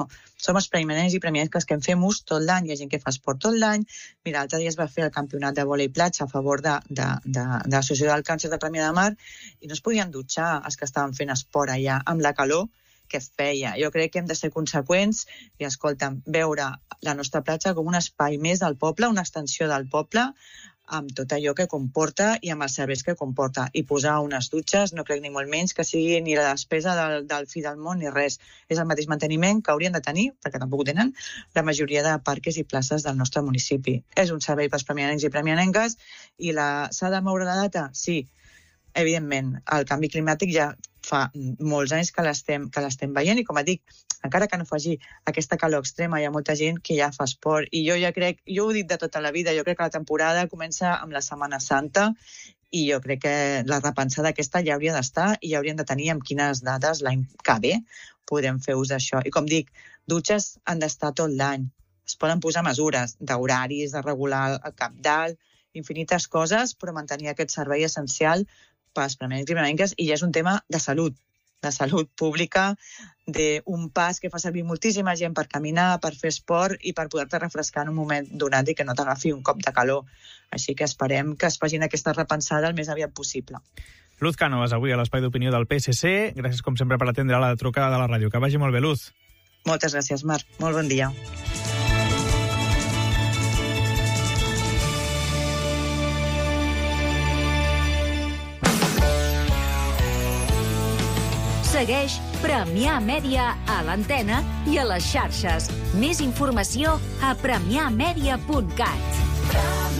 som els premianencs i premianenques que en fem ús tot l'any, hi ha gent que fa esport tot l'any. Mira, l'altre dia es va fer el campionat de vòlei platja a favor de l'Associació del Càncer de Premià de Mar i no es podien dutxar els que estaven fent esport allà amb la calor que feia. Jo crec que hem de ser conseqüents i, escolta'm, veure la nostra platja com un espai més del poble, una extensió del poble, amb tot allò que comporta i amb els serveis que comporta. I posar unes dutxes, no crec ni molt menys que sigui ni la despesa del fi del món ni res. És el mateix manteniment que haurien de tenir, perquè tampoc ho tenen, la majoria de parques i places del nostre municipi. És un servei pels premianencs i premianenques i s'ha de moure la data? Sí, evidentment. El canvi climàtic ja fa molts anys que l'estem veient i, com et dic, encara que no faci aquesta calor extrema, hi ha molta gent que ja fa esport. I jo ja crec, jo ho he dit de tota la vida, jo crec que la temporada comença amb la Setmana Santa i jo crec que la repensada aquesta ja hauria d'estar i ja hauríem de tenir amb quines dades l'any que ve podem fer ús d'això. I com dic, dutxes han d'estar tot l'any. Es poden posar mesures d'horaris, de regular el cabdal, infinites coses, però mantenir aquest servei essencial pels premianencs i premianenques, i ja és un tema de salut pública, d'un pas que fa servir moltíssima gent per caminar, per fer esport i per poder-te refrescar en un moment donat i que no t'agafi un cop de calor. Així que esperem que es facin aquesta repensada el més aviat possible. Luz Cánovas, avui a l'Espai d'Opinió del PSC. Gràcies, com sempre, per atendre la trucada de la ràdio. Que vagi molt bé, Luz. Moltes gràcies, Marc. Molt bon dia. Segueix Premià Mèdia a l'antena i a les xarxes. Més informació a premiamèdia.cat.